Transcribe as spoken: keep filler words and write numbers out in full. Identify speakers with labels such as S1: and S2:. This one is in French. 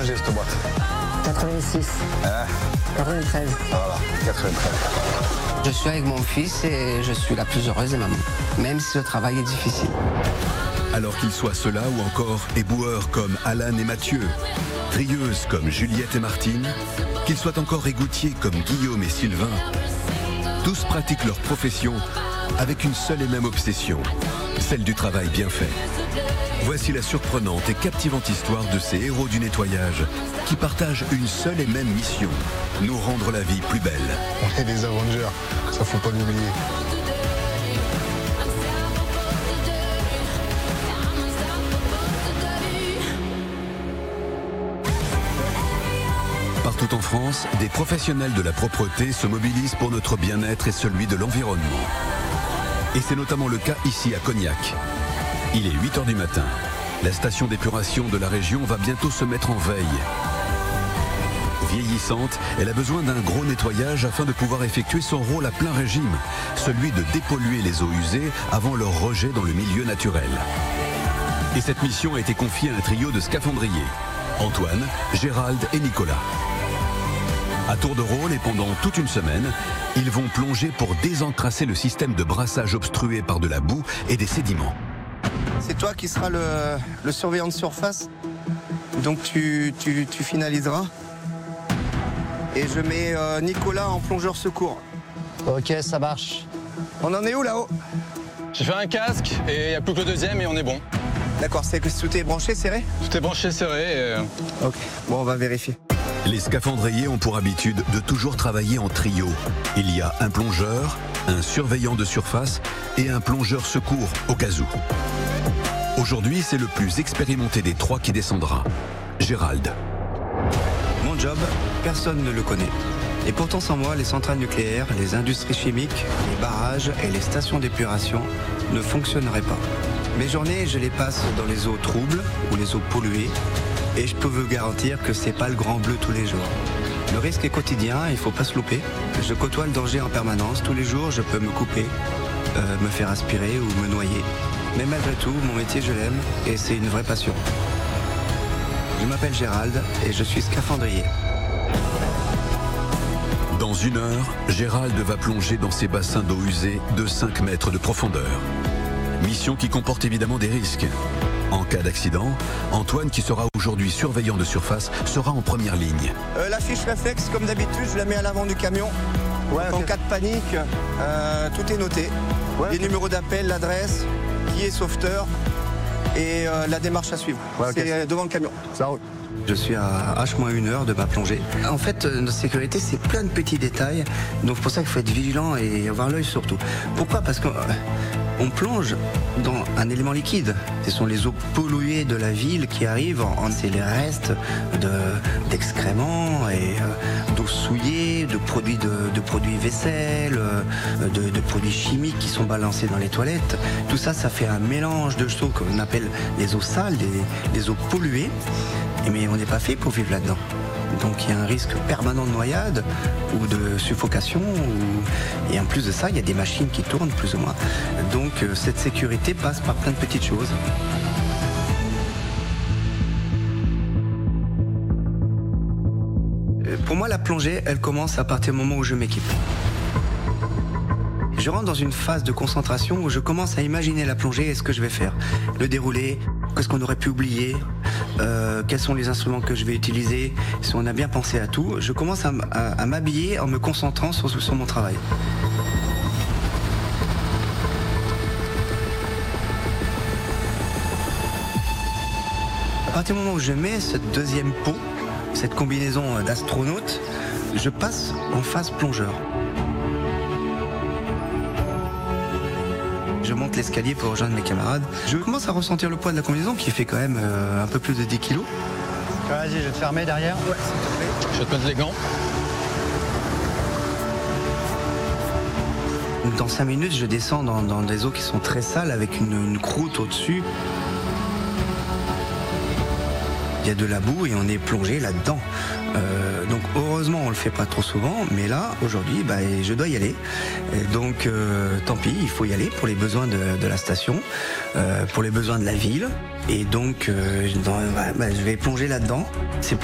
S1: j'ai cette boîte?
S2: quatre-vingt-six.
S1: Hein?
S2: quatre-vingt-treize.
S1: Voilà, quatre-vingt-treize.
S2: Je suis avec mon fils et je suis la plus heureuse des mamans, même si le travail est difficile.
S3: Alors qu'ils soient ceux-là ou encore éboueurs comme Alan et Mathieu, trieuses comme Juliette et Martine, qu'ils soient encore égoutiers comme Guillaume et Sylvain, tous pratiquent leur profession avec une seule et même obsession, celle du travail bien fait. Voici la surprenante et captivante histoire de ces héros du nettoyage qui partagent une seule et même mission, nous rendre la vie plus belle.
S1: On est des Avengers, ça faut pas l'oublier.
S3: Partout en France, des professionnels de la propreté se mobilisent pour notre bien-être et celui de l'environnement. Et c'est notamment le cas ici à Cognac. Il est huit heures du matin. La station d'épuration de la région va bientôt se mettre en veille. Vieillissante, elle a besoin d'un gros nettoyage afin de pouvoir effectuer son rôle à plein régime, celui de dépolluer les eaux usées avant leur rejet dans le milieu naturel. Et cette mission a été confiée à un trio de scaphandriers, Antoine, Gérald et Nicolas. À tour de rôle et pendant toute une semaine, ils vont plonger pour désencrasser le système de brassage obstrué par de la boue et des sédiments.
S4: C'est toi qui seras le, le surveillant de surface, donc tu, tu, tu finaliseras. Et je mets euh, Nicolas en plongeur secours.
S2: Ok, ça marche.
S4: On en est où là-haut?
S5: J'ai fait un casque et il n'y a plus que le deuxième et on est bon.
S4: D'accord, c'est que tout est branché, serré?
S5: Tout est branché, serré et...
S4: Ok, bon on va vérifier.
S3: Les scaphandriers ont pour habitude de toujours travailler en trio. Il y a un plongeur, un surveillant de surface et un plongeur secours au cas où. Aujourd'hui, c'est le plus expérimenté des trois qui descendra, Gérald.
S6: Mon job, personne ne le connaît. Et pourtant sans moi, les centrales nucléaires, les industries chimiques, les barrages et les stations d'épuration ne fonctionneraient pas. Mes journées, je les passe dans les eaux troubles ou les eaux polluées. Et je peux vous garantir que c'est pas le grand bleu tous les jours. Le risque est quotidien, il faut pas se louper. Je côtoie le danger en permanence. Tous les jours, je peux me couper, euh, me faire aspirer ou me noyer. Mais malgré tout, mon métier, je l'aime et c'est une vraie passion. Je m'appelle Gérald et je suis scaphandrier.
S3: Dans une heure, Gérald va plonger dans ces bassins d'eau usée de cinq mètres de profondeur. Mission qui comporte évidemment des risques. En cas d'accident, Antoine, qui sera aujourd'hui surveillant de surface, sera en première ligne.
S4: Euh, la fiche réflexe, comme d'habitude, je la mets à l'avant du camion.
S2: Ouais,
S4: En
S2: ok.
S4: cas de panique, euh, tout est noté.
S2: Ouais,
S4: Les
S2: ok.
S4: numéros d'appel, l'adresse, qui est sauveteur et euh, la démarche à suivre.
S2: Ouais, ok.
S4: C'est euh, devant le camion.
S2: Ça roule.
S6: Je suis à H moins une heure de ma plongée. En fait, euh, notre sécurité, c'est plein de petits détails. Donc, c'est pour ça qu'il faut être vigilant et avoir l'œil surtout. Pourquoi? Parce qu'on euh, plonge dans un élément liquide. Ce sont les eaux polluées de la ville qui arrivent. En- C'est les restes de- d'excréments et euh, d'eau souillée, de produits de, de produits vaisselle, euh, de, de produits chimiques qui sont balancés dans les toilettes. Tout ça, ça fait un mélange de choses qu'on appelle les eaux sales, les, les eaux polluées. Et mais on n'est pas fait pour vivre là-dedans. Donc il y a un risque permanent de noyade ou de suffocation. Ou... Et en plus de ça, il y a des machines qui tournent plus ou moins. Donc euh, cette sécurité passe par plein de petites choses. Euh, Pour moi, la plongée, elle commence à partir du moment où je m'équipe. Je rentre dans une phase de concentration où je commence à imaginer la plongée et ce que je vais faire. Le déroulé, qu'est-ce qu'on aurait pu oublier, euh, quels sont les instruments que je vais utiliser, si on a bien pensé à tout. Je commence à, m- à- à m'habiller en me concentrant sur, sur mon travail. À partir du moment où je mets cette deuxième peau, cette combinaison d'astronaute, je passe en phase plongeur. Je monte l'escalier pour rejoindre mes camarades. Je commence à ressentir le poids de la combinaison qui fait quand même euh, un peu plus de dix kilos.
S7: Vas-y, je vais te fermer derrière.
S4: Ouais, s'il te plaît.
S5: Je vais te mettre les gants.
S6: Dans cinq minutes, je descends dans, dans des eaux qui sont très sales avec une, une croûte au-dessus. Il y a de la boue et on est plongé là-dedans. Euh, donc heureusement, on le fait pas trop souvent, mais là, aujourd'hui, bah, je dois y aller. Et donc, euh, tant pis, il faut y aller pour les besoins de, de la station, euh, pour les besoins de la ville. Et donc, euh, dans- bah, bah, je vais plonger là-dedans. C'est pour